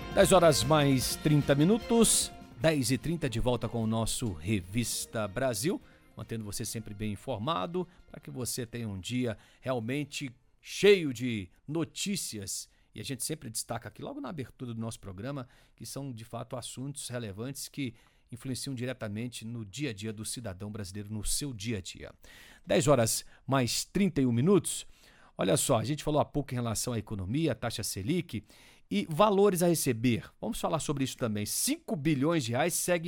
10 horas mais 30 minutos, 10h30 de volta com o nosso Revista Brasil, mantendo você sempre bem informado, para que você tenha um dia realmente cheio de notícias. E a gente sempre destaca aqui, logo na abertura do nosso programa, que são de fato assuntos relevantes que influenciam diretamente no dia a dia do cidadão brasileiro, no seu dia a dia. 10 horas mais 31 minutos. Olha só, a gente falou há pouco em relação à economia, a taxa Selic e valores a receber. Vamos falar sobre isso também. 5 bilhões de reais seguem